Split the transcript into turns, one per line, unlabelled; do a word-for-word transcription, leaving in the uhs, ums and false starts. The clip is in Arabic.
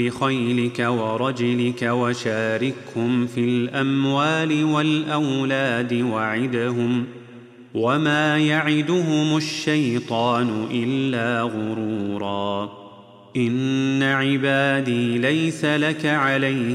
بخيلك ورجلك وشاركهم في الأموال والأولاد وعدهم وما يعدهم الشيطان إلا غرورا إن عبادي ليس لك عليهم